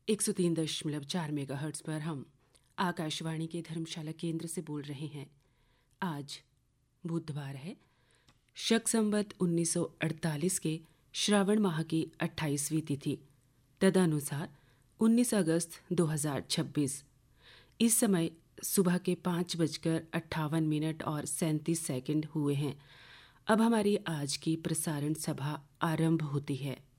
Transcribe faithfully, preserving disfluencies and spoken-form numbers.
एक सौ तीन दशमलव चार मेगाहर्ट्ज़ पर हम आकाशवाणी के धर्मशाला केंद्र से बोल रहे हैं। आज बुधवार है, शक संवत उन्नीस सौ अड़तालीस के श्रावण माह की अट्ठाईसवीं तिथि, तदनुसार उन्नीस अगस्त दो हज़ार छब्बीस। इस समय सुबह के पाँच बजकर अट्ठावन मिनट और सैंतीस सेकंड हुए हैं। अब हमारी आज की प्रसारण सभा आरंभ होती है।